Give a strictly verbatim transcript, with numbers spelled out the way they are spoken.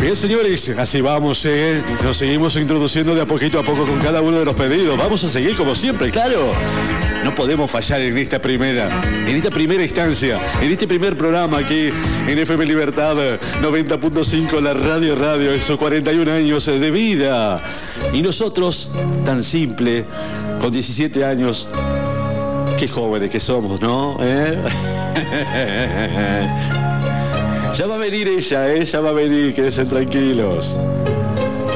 Bien, señores, así vamos, ¿eh? Nos seguimos introduciendo de a poquito a poco con cada uno de los pedidos. Vamos a seguir como siempre, claro. No podemos fallar en esta primera, en esta primera instancia, en este primer programa aquí en F M Libertad noventa punto cinco, la Radio Radio, esos cuarenta y un años de vida. Y nosotros, tan simple, con diecisiete años, qué jóvenes que somos, ¿no? ¿Eh? Ya va a venir ella, ¿eh? Ya va a venir, quédense tranquilos.